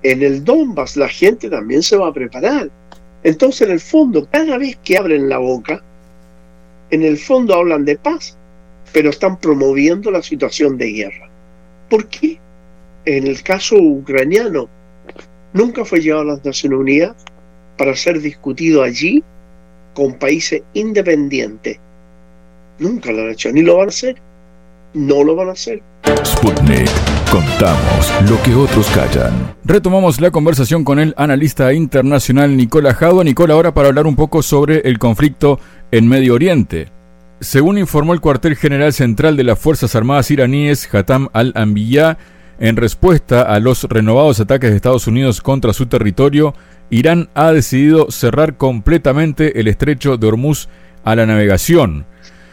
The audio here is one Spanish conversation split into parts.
en el Donbass la gente también se va a preparar. Entonces, en el fondo, cada vez que abren la boca, en el fondo hablan de paz, pero están promoviendo la situación de guerra. ¿Por qué? En el caso ucraniano, nunca fue llevado a las Naciones Unidas para ser discutido allí con países independientes. Nunca lo han hecho, ni lo van a hacer. No lo van a hacer. Sputnik. Contamos lo que otros callan. Retomamos la conversación con el analista internacional Nicola Jadua. Nicola, ahora para hablar un poco sobre el conflicto en Medio Oriente. Según informó el cuartel general central de las Fuerzas Armadas iraníes, Hatham al-Anbiya, en respuesta a los renovados ataques de Estados Unidos contra su territorio, Irán ha decidido cerrar completamente el estrecho de Hormuz a la navegación.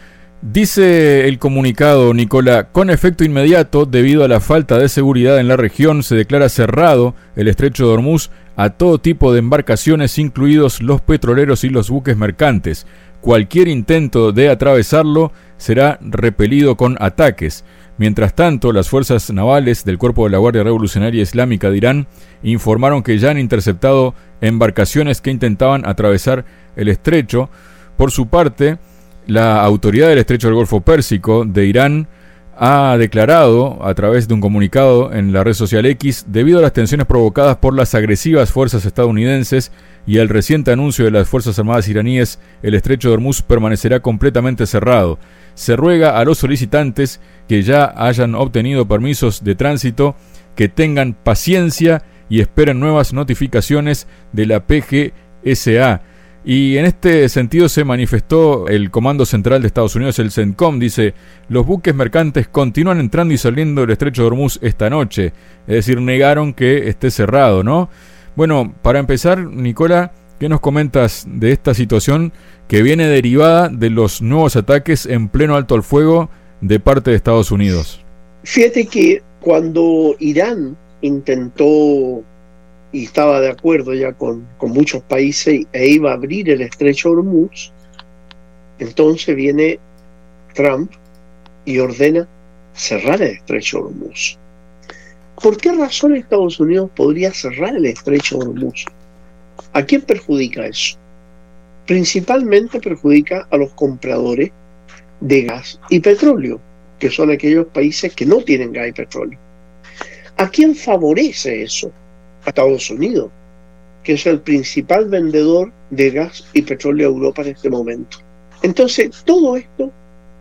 Dice el comunicado, Nicola, con efecto inmediato, debido a la falta de seguridad en la región, se declara cerrado el estrecho de Hormuz a todo tipo de embarcaciones, incluidos los petroleros y los buques mercantes. Cualquier intento de atravesarlo será repelido con ataques. Mientras tanto, las fuerzas navales del Cuerpo de la Guardia Revolucionaria Islámica de Irán informaron que ya han interceptado embarcaciones que intentaban atravesar el estrecho. Por su parte, la autoridad del estrecho del Golfo Pérsico de Irán ha declarado a través de un comunicado en la red social X, debido a las tensiones provocadas por las agresivas fuerzas estadounidenses y el reciente anuncio de las Fuerzas Armadas iraníes, el estrecho de Hormuz permanecerá completamente cerrado. Se ruega a los solicitantes que ya hayan obtenido permisos de tránsito que tengan paciencia y esperen nuevas notificaciones de la PGSA. Y en este sentido se manifestó el Comando Central de Estados Unidos, el CENTCOM, dice: los buques mercantes continúan entrando y saliendo del estrecho de Hormuz esta noche. Es decir, negaron que esté cerrado, ¿no? Bueno, para empezar, Nicola, ¿qué nos comentas de esta situación que viene derivada de los nuevos ataques en pleno alto al fuego de parte de Estados Unidos? Fíjate que cuando Irán intentó y estaba de acuerdo ya con muchos países e iba a abrir el estrecho de Hormuz, entonces viene Trump y ordena cerrar el estrecho de Hormuz. ¿Por qué razón Estados Unidos podría cerrar el estrecho de Hormuz? ¿A quién perjudica eso? Principalmente perjudica a los compradores de gas y petróleo, que son aquellos países que no tienen gas y petróleo. ¿A quién favorece eso? A Estados Unidos, que es el principal vendedor de gas y petróleo a Europa en este momento. Entonces, todo esto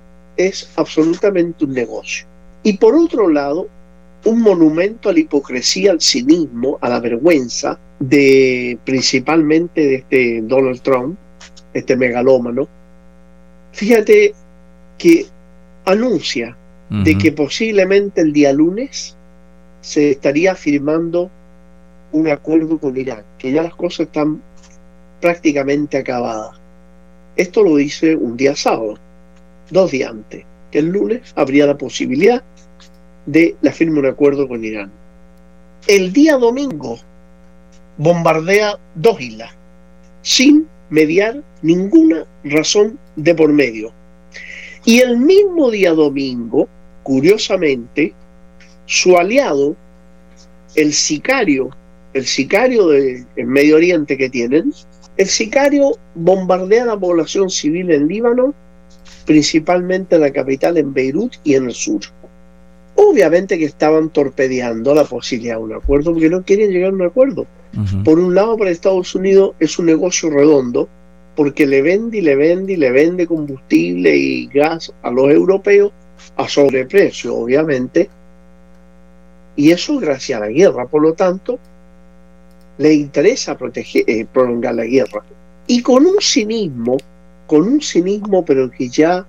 es absolutamente un negocio. Y por otro lado, un monumento a la hipocresía, al cinismo, a la vergüenza principalmente de este Donald Trump, este megalómano. Fíjate que anuncia de que posiblemente el día lunes se estaría firmando un acuerdo con Irán, que ya las cosas están prácticamente acabadas. Esto lo dice un día sábado, 2 días antes, que el lunes habría la posibilidad de la firma de un acuerdo con Irán. El día domingo bombardea 2 islas, sin mediar ninguna razón de por medio. Y el mismo día domingo, curiosamente, su aliado, el sicario del Medio Oriente que tienen, el sicario bombardea la población civil en Líbano, principalmente en la capital, en Beirut y en el sur. Obviamente que estaban torpedeando la posibilidad de un acuerdo porque no quieren llegar a un acuerdo. Por un lado, para Estados Unidos es un negocio redondo porque le vende combustible y gas a los europeos a sobreprecio, obviamente, y eso gracias a la guerra. Por lo tanto, le interesa prolongar la guerra, y con un cinismo pero que ya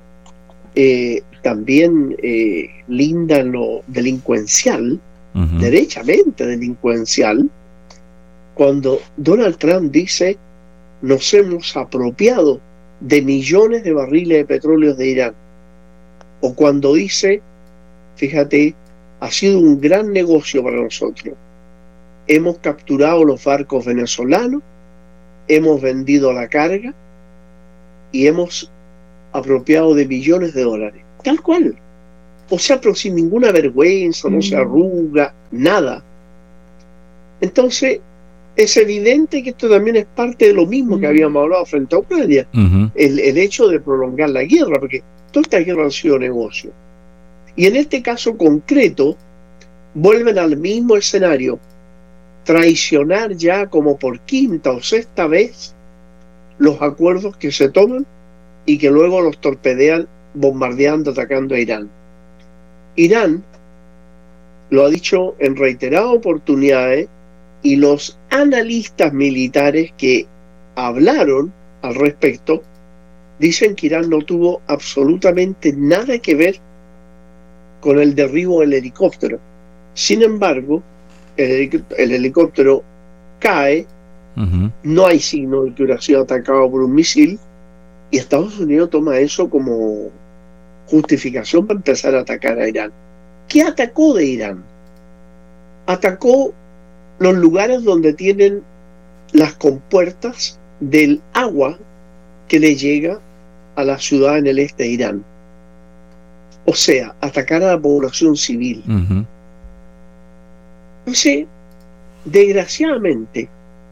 también linda en lo delincuencial, derechamente delincuencial, cuando Donald Trump dice: nos hemos apropiado de millones de barriles de petróleo de Irán, o cuando dice, fíjate, ha sido un gran negocio para nosotros. Hemos capturado los barcos venezolanos, hemos vendido la carga y hemos apropiado de millones de dólares. Tal cual. O sea, pero sin ninguna vergüenza, no se arruga, nada. Entonces, es evidente que esto también es parte de lo mismo que habíamos hablado frente a Ucrania, el hecho de prolongar la guerra, porque toda esta guerra ha sido negocio. Y en este caso concreto, vuelven al mismo escenario, traicionar ya como por quinta o sexta vez los acuerdos que se toman y que luego los torpedean bombardeando, atacando a Irán. Irán lo ha dicho en reiteradas oportunidades, y los analistas militares que hablaron al respecto dicen que Irán no tuvo absolutamente nada que ver con el derribo del helicóptero. Sin embargo, el helicóptero cae, no hay signo de que hubiera sido atacado por un misil, y Estados Unidos toma eso como justificación para empezar a atacar a Irán. ¿Qué atacó de Irán? Atacó los lugares donde tienen las compuertas del agua que le llega a la ciudad en el este de Irán. O sea, atacar a la población civil. Entonces, desgraciadamente,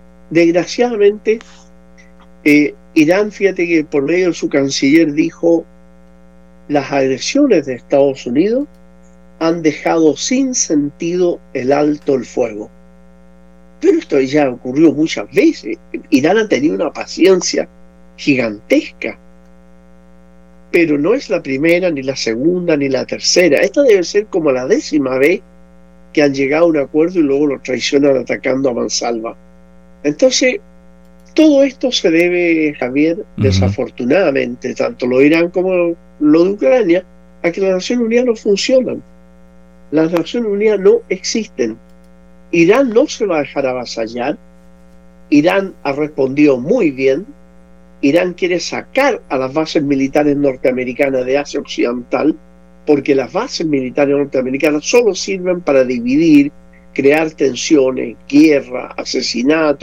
Irán, fíjate que por medio de su canciller dijo: las agresiones de Estados Unidos han dejado sin sentido el alto el fuego. Pero esto ya ocurrió muchas veces. Irán ha tenido una paciencia gigantesca, pero no es la primera, ni la segunda, ni la tercera. Esta debe ser como la 10ª vez que han llegado a un acuerdo y luego lo traicionan atacando a mansalva. Entonces, todo esto se debe, Javier, desafortunadamente, tanto lo de Irán como lo de Ucrania, a que las Naciones Unidas no funcionan. Las Naciones Unidas no existen. Irán no se va a dejar avasallar. Irán ha respondido muy bien. Irán quiere sacar a las bases militares norteamericanas de Asia Occidental, porque las bases militares norteamericanas solo sirven para dividir, crear tensiones, guerra, asesinatos,